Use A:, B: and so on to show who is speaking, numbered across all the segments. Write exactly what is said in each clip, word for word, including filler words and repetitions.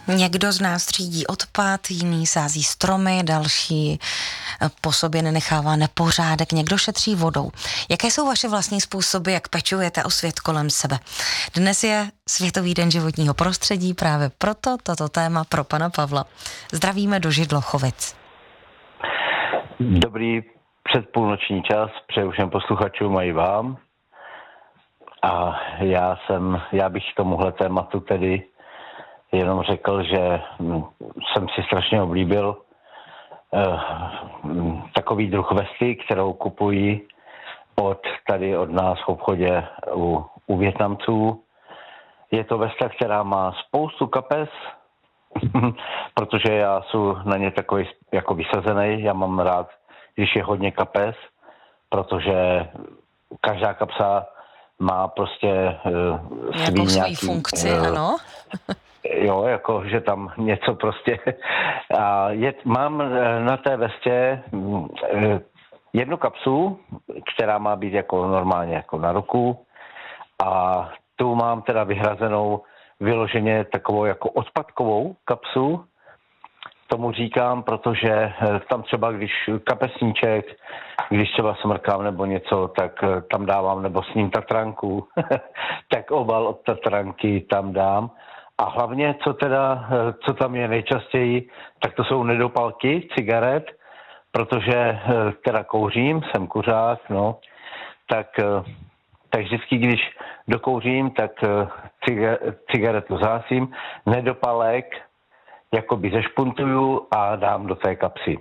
A: Někdo z nás třídí odpad, jiný sází stromy, další po sobě nenechává nepořádek, někdo šetří vodou. Jaké jsou vaše vlastní způsoby, jak pečujete o svět kolem sebe? Dnes je Světový den životního prostředí, právě proto toto téma pro pana Pavla. Zdravíme do Židlochovic.
B: Dobrý předpůlnoční čas, přeju všem posluchačům a i vám. A já jsem, já bych k tomuhle tématu tedy jenom řekl, že jsem si strašně oblíbil eh, takový druh vesty, kterou kupují od, tady od nás v obchodě u, u Vietnamců. Je to vesta, která má spoustu kapes, protože já jsem na ně takový jako vysazený. Já mám rád, když je hodně kapes, protože každá kapsa má prostě uh, svý
A: nějakou
B: nějaký,
A: svoji funkci,
B: uh,
A: ano.
B: Jo, jako, že tam něco prostě... A je, mám na té vestě uh, jednu kapsu, která má být jako normálně jako na ruku, a tu mám teda vyhrazenou vyloženě takovou jako odpadkovou kapsu. Tomu říkám, protože tam třeba, když kapesníček, když třeba smrkám nebo něco, tak tam dávám, nebo s ním tatranku, tak obal od tatranky tam dám. A hlavně, co teda, co tam je nejčastěji, tak to jsou nedopalky cigaret, protože teda kouřím, jsem kuřák, no, tak, tak vždycky, když dokouřím, tak cigaretu zásím, nedopalek jakoby zešpuntuju a dám do té kapsy.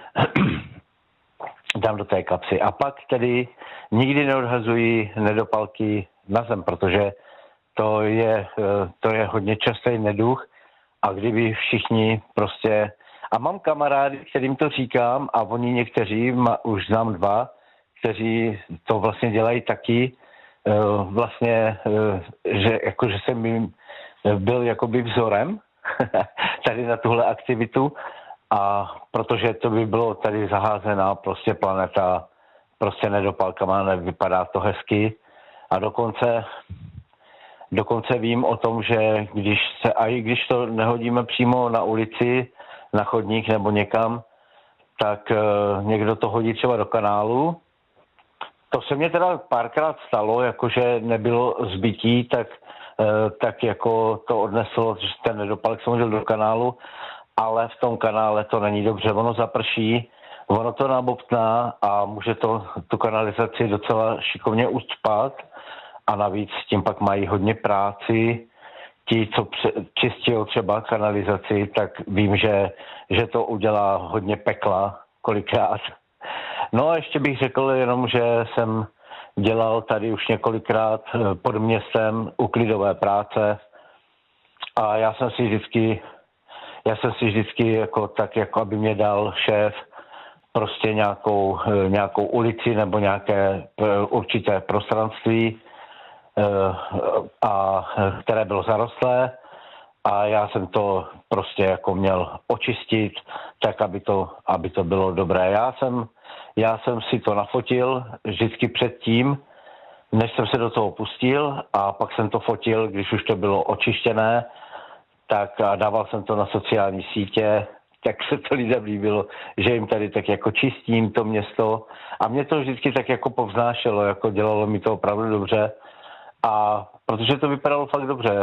B: dám do té kapsy. A pak tedy nikdy neodhazuji nedopalky na zem, protože to je, to je hodně častý neduch a kdyby všichni prostě... A mám kamarády, kterým to říkám, a oni někteří, už znám dva, kteří to vlastně dělají taky, vlastně, že, jako, že jsem jim byl jakoby vzorem tady na tuhle aktivitu, a protože to by bylo tady zaházená prostě planeta prostě nedopalkama, nevypadá to hezky, a dokonce dokonce vím o tom, že když se, a i když to nehodíme přímo na ulici, na chodník nebo někam, tak uh, někdo to hodí třeba do kanálu. To se mně teda párkrát stalo, jakože nebylo zbytí, tak tak jako to odneslo, že ten nedopalek jsem hodil do kanálu, ale v tom kanále to není dobře. Ono zaprší, ono to nabobtná a může to tu kanalizaci docela šikovně ucpat, a navíc tím pak mají hodně práci. Ti, co čistí třeba kanalizaci, tak vím, že, že to udělá hodně pekla kolikrát. No a ještě bych řekl jenom, že jsem dělal tady už několikrát pod městem uklidové práce a já jsem si vždycky, já jsem si vždycky jako tak, jako aby mě dal šéf prostě nějakou, nějakou ulici nebo nějaké určité prostranství, a které bylo zarostlé, a já jsem to prostě jako měl očistit tak, aby to, aby to bylo dobré. Já jsem Já jsem si to nafotil vždycky předtím, než jsem se do toho pustil, a pak jsem to fotil, když už to bylo očištěné, tak a dával jsem to na sociální sítě, tak se to lidem líbilo, že jim tady tak jako čistím to město, a mě to vždycky tak jako povznášelo, jako dělalo mi to opravdu dobře, a protože to vypadalo fakt dobře.